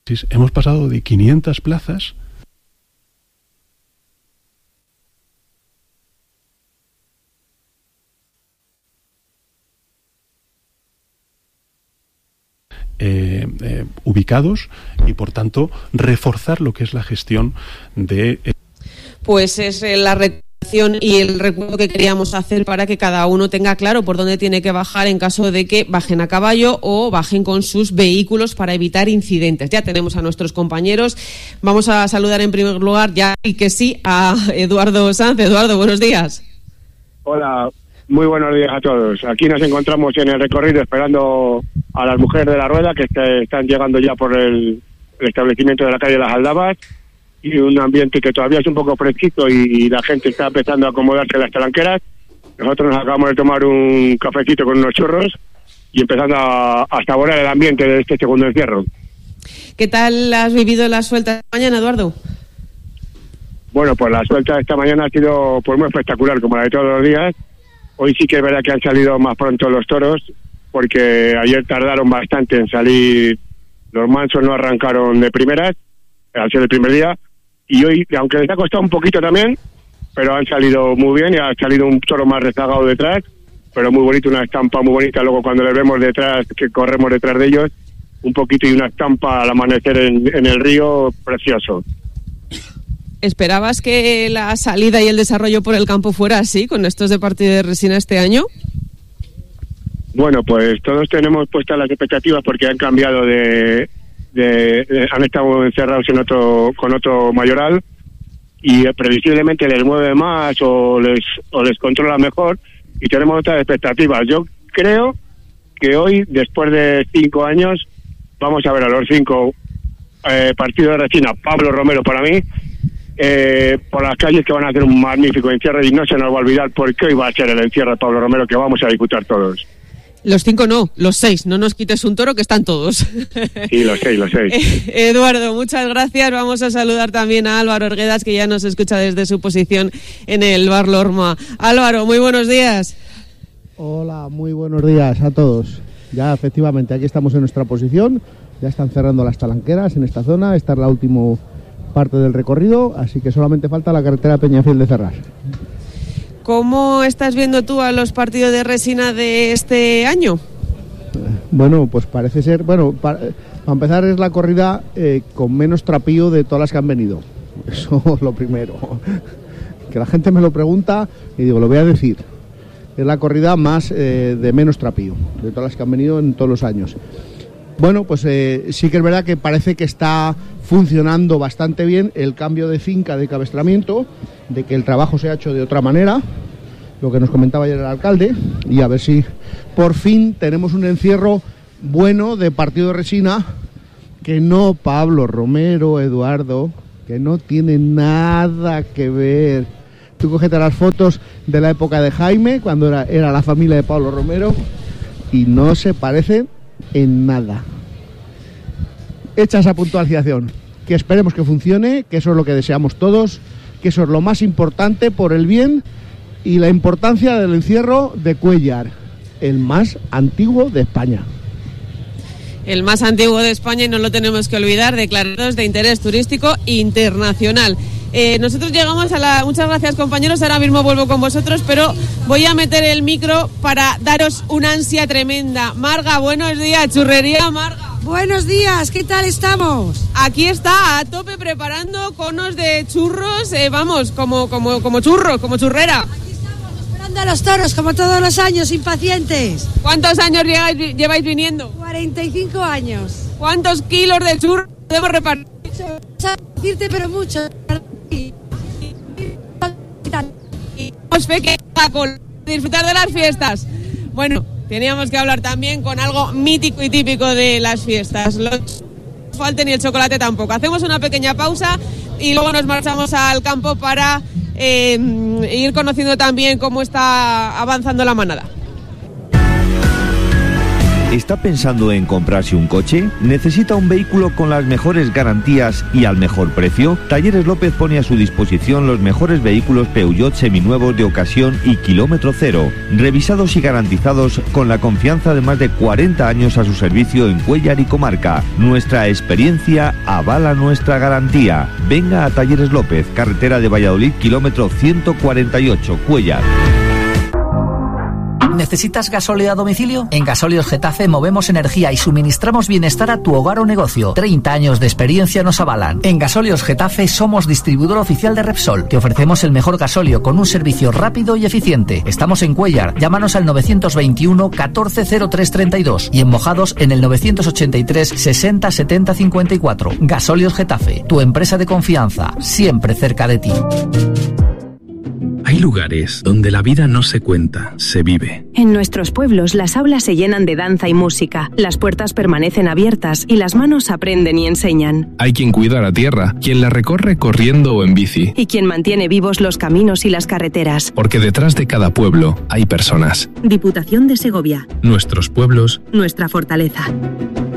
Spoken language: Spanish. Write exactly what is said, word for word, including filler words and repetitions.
hemos pasado de quinientas plazas Eh, eh, ubicados y por tanto reforzar lo que es la gestión de... Eh... Pues es eh, la recomendación y el recuerdo que queríamos hacer para que cada uno tenga claro por dónde tiene que bajar en caso de que bajen a caballo o bajen con sus vehículos para evitar incidentes. Ya tenemos a nuestros compañeros. Vamos a saludar en primer lugar ya y que sí a Eduardo Sanz. Eduardo, buenos días. Hola. Muy buenos días a todos. Aquí nos encontramos en el recorrido esperando a las mujeres de la rueda que est- están llegando ya por el, el establecimiento de la calle Las Aldabas, y un ambiente que todavía es un poco fresquito y la gente está empezando a acomodarse en las talanqueras. Nosotros nos acabamos de tomar un cafecito con unos churros y empezando a, a saborear el ambiente de este segundo encierro. ¿Qué tal has vivido la suelta de mañana, Eduardo? Bueno, pues la suelta de esta mañana ha sido pues muy espectacular, como la de todos los días. Hoy sí que es verdad que han salido más pronto los toros, porque ayer tardaron bastante en salir. Los mansos no arrancaron de primeras, al ser el primer día, y hoy, aunque les ha costado un poquito también, pero han salido muy bien, y ha salido un toro más rezagado detrás, pero muy bonito, una estampa muy bonita. Luego cuando les vemos detrás, que corremos detrás de ellos, un poquito, y una estampa al amanecer en, en el río, precioso. ¿Esperabas que la salida y el desarrollo por el campo fuera así, con estos de partido de resina este año? Bueno, pues todos tenemos puestas las expectativas porque han cambiado de... de, de han estado encerrados en otro con otro mayoral, y previsiblemente les mueve más o les, o les controla mejor, y tenemos otras expectativas. Yo creo que hoy, después de cinco años, vamos a ver a los cinco eh, partidos de resina. Pablo Romero, para mí, Eh, por las calles, que van a hacer un magnífico encierro, y no se nos va a olvidar porque hoy va a ser el encierro de Pablo Romero, que vamos a disfrutar todos. Los cinco no, los seis, no nos quites un toro, que están todos. Sí, los seis, los seis. Eh, Eduardo, muchas gracias. Vamos a saludar también a Álvaro Orguedas, que ya nos escucha desde su posición en el Bar Lorma. Álvaro, muy buenos días. Hola, muy buenos días a todos. Ya efectivamente aquí estamos en nuestra posición, ya están cerrando las talanqueras en esta zona, esta es la última parte del recorrido, así que solamente falta la carretera Peñafiel de cerrar. ¿Cómo estás viendo tú a los partidos de resina de este año? Bueno, pues parece ser, bueno, para, para empezar es la corrida eh, con menos trapío de todas las que han venido. Eso es lo primero. Que la gente me lo pregunta y digo, lo voy a decir. Es la corrida más eh, de menos trapío de todas las que han venido en todos los años. Bueno, pues eh, sí que es verdad que parece que está funcionando bastante bien el cambio de finca de cabestramiento, de que el trabajo se ha hecho de otra manera, lo que nos comentaba ayer el alcalde, y a ver si por fin tenemos un encierro bueno de partido de resina, que no Pablo Romero, Eduardo, que no tiene nada que ver. Tú cógete las fotos de la época de Jaime, cuando era, era la familia de Pablo Romero, y no se parecen en nada. Hecha esa puntualización, que esperemos que funcione, que eso es lo que deseamos todos, que eso es lo más importante por el bien y la importancia del encierro de Cuéllar, el más antiguo de España. El más antiguo de España, y no lo tenemos que olvidar, declarados de interés turístico internacional. Eh, nosotros llegamos a la... Muchas gracias, compañeros, ahora mismo vuelvo con vosotros, pero voy a meter el micro para daros una ansia tremenda. Marga, buenos días, Churrería Marga. Buenos días, ¿qué tal estamos? Aquí está, a tope, preparando conos de churros, eh, vamos, como, como, como churros, como churrera. Aquí estamos, esperando a los toros, como todos los años, impacientes. ¿Cuántos años lleváis, lleváis viniendo? cuarenta y cinco años. ¿Cuántos kilos de churros debemos repartir? Decirte, pero mucho. Os fe que con disfrutar de las fiestas. Bueno, teníamos que hablar también con algo mítico y típico de las fiestas. Los no falten ni el chocolate tampoco. Hacemos una pequeña pausa y luego nos marchamos al campo para eh, ir conociendo también cómo está avanzando la manada. ¿Está pensando en comprarse un coche? ¿Necesita un vehículo con las mejores garantías y al mejor precio? Talleres López pone a su disposición los mejores vehículos Peugeot seminuevos de ocasión y kilómetro cero, revisados y garantizados con la confianza de más de cuarenta años a su servicio en Cuéllar y comarca. Nuestra experiencia avala nuestra garantía. Venga a Talleres López, carretera de Valladolid, kilómetro ciento cuarenta y ocho, Cuéllar. ¿Necesitas gasóleo a domicilio? En Gasóleos Getafe movemos energía y suministramos bienestar a tu hogar o negocio. treinta años de experiencia nos avalan. En Gasóleos Getafe somos distribuidor oficial de Repsol. Te ofrecemos el mejor gasóleo con un servicio rápido y eficiente. Estamos en Cuéllar. Llámanos al novecientos veintiuno catorce cero tres treinta y dos y en Mojados en el novecientos ochenta y tres sesenta setenta cincuenta y cuatro. Gasóleos Getafe, tu empresa de confianza, siempre cerca de ti. Hay lugares donde la vida no se cuenta, se vive. En nuestros pueblos las aulas se llenan de danza y música, las puertas permanecen abiertas y las manos aprenden y enseñan. Hay quien cuida la tierra, quien la recorre corriendo o en bici. Y quien mantiene vivos los caminos y las carreteras. Porque detrás de cada pueblo hay personas. Diputación de Segovia. Nuestros pueblos. Nuestra fortaleza.